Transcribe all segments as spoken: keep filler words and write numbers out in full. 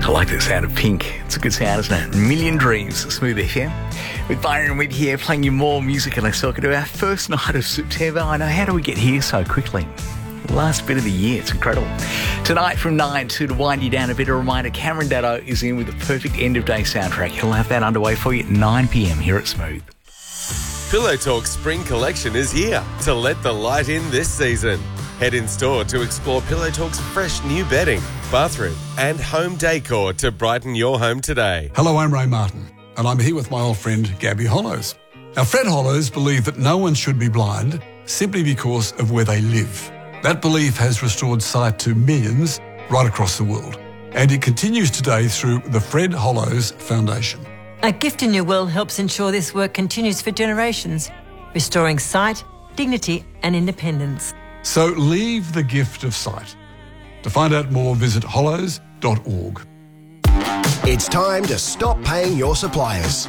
I like the sound of Pink. It's a good sound, isn't it? Million Dreams, Smooth F M. With Byron Witt here, playing you more music, and let's welcome to our first night of September. I know, how do we get here so quickly? Last bit of the year, it's incredible. Tonight from nine to to wind you down a bit, a reminder, Cameron Daddo is in with the perfect end-of-day soundtrack. He'll have that underway for you at nine p.m. here at Smooth. Pillow Talk Spring Collection is here to let the light in this season. Head in store to explore Pillow Talk's fresh new bedding, bathroom and home decor to brighten your home today. Hello, I'm Ray Martin, and I'm here with my old friend Gabby Hollows. Now, Fred Hollows believed that no one should be blind simply because of where they live. That belief has restored sight to millions right across the world, and it continues today through the Fred Hollows Foundation. A Gift in Your Will helps ensure this work continues for generations, restoring sight, dignity and independence. So leave the gift of sight. To find out more, visit hollows dot org. It's time to stop paying your suppliers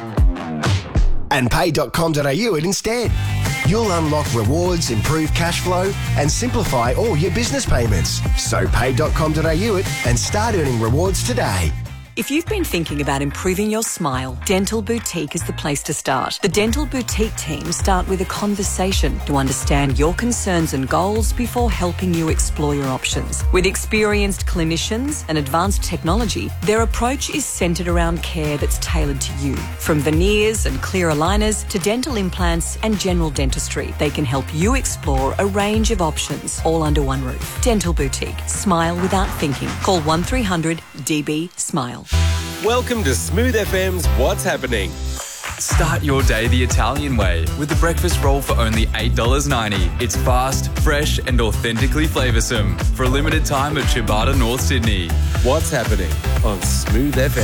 and pay dot com dot a u it instead. You'll unlock rewards, improve cash flow and simplify all your business payments. So pay dot com dot a u it and start earning rewards today. If you've been thinking about improving your smile, Dental Boutique is the place to start. The Dental Boutique team start with a conversation to understand your concerns and goals before helping you explore your options. With experienced clinicians and advanced technology, their approach is centred around care that's tailored to you. From veneers and clear aligners to dental implants and general dentistry, they can help you explore a range of options all under one roof. Dental Boutique. Smile without thinking. Call one three hundred D B SMILE. Welcome to Smooth F M's What's Happening. Start your day the Italian way with the breakfast roll for only eight dollars ninety. It's fast, fresh and authentically flavoursome. For a limited time at Ciabatta, North Sydney. What's Happening on Smooth F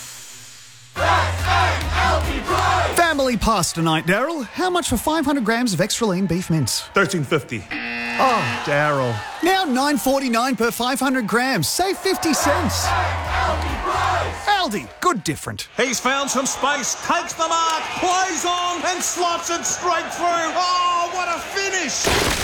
M. Family pasta night, Daryl. How much for five hundred grams of extra lean beef mince? thirteen fifty. Oh, Daryl. Now nine forty-nine per five hundred grams. Save fifty cents. Aldi, good different. He's found some space, takes the mark, plays on and slots it straight through. Oh, what a finish!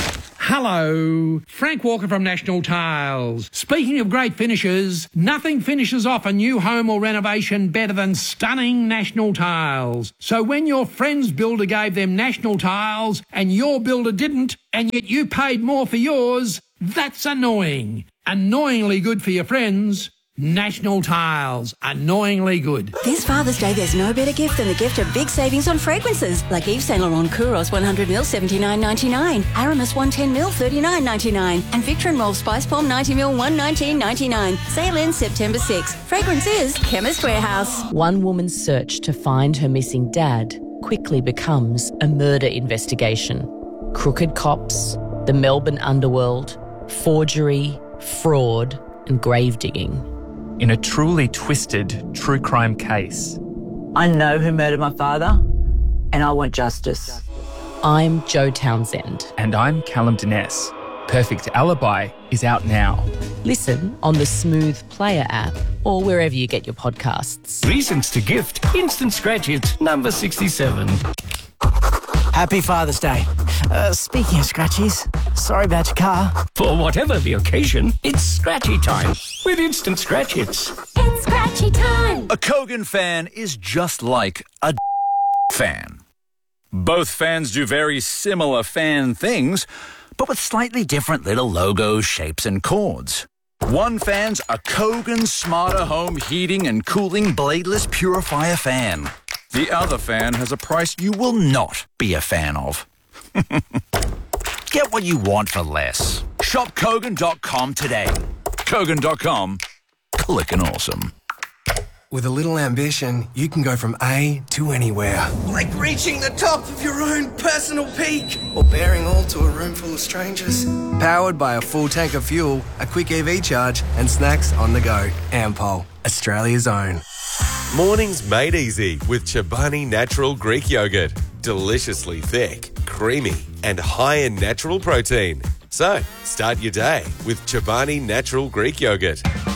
Hello, Frank Walker from National Tiles. Speaking of great finishes, nothing finishes off a new home or renovation better than stunning National Tiles. So when your friend's builder gave them National Tiles and your builder didn't, and yet you paid more for yours, that's annoying. Annoyingly good for your friends. National Tiles. Annoyingly good. This Father's Day, there's no better gift than the gift of big savings on fragrances. Like Yves Saint Laurent Kouros one hundred milliliters, seventy-nine ninety-nine. Aramis one hundred ten milliliters, thirty-nine ninety-nine. And Victor and Rolf Spice Palm ninety milliliters, one hundred nineteen ninety-nine. Sale ends September sixth. Fragrance is Chemist Warehouse. One woman's search to find her missing dad quickly becomes a murder investigation. Crooked cops, the Melbourne underworld, forgery, fraud, and grave digging. In a truly twisted true crime case. I know who murdered my father, and I want justice. I'm Joe Townsend. And I'm Callum Dines. Perfect Alibi is out now. Listen on the Smooth Player app or wherever you get your podcasts. Reasons to gift Instant Scratch It number sixty-seven. Happy Father's Day. Uh, speaking of scratchies, sorry about your car. For whatever the occasion, it's scratchy time with Instant Scratch Its. It's scratchy time. A Kogan fan is just like a fan. Both fans do very similar fan things, but with slightly different little logos, shapes, and chords. One fan's a Kogan Smarter Home Heating and Cooling Bladeless Purifier fan. The other fan has a price you will not be a fan of. Get what you want for less. Shop Kogan dot com today. Kogan dot com. Clickin' awesome. With a little ambition, you can go from A to anywhere. Like reaching the top of your own personal peak. Or bearing all to a room full of strangers. Powered by a full tank of fuel, a quick E V charge, and snacks on the go. Ampol, Australia's own. Mornings made easy with Chobani Natural Greek Yogurt. Deliciously thick, creamy, and high in natural protein. So, start your day with Chobani Natural Greek Yogurt.